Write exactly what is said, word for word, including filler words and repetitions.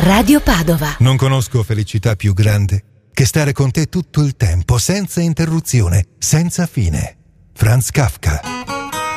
Radio Padova. Non conosco felicità più grande che stare con te tutto il tempo, senza interruzione, senza fine. Franz Kafka.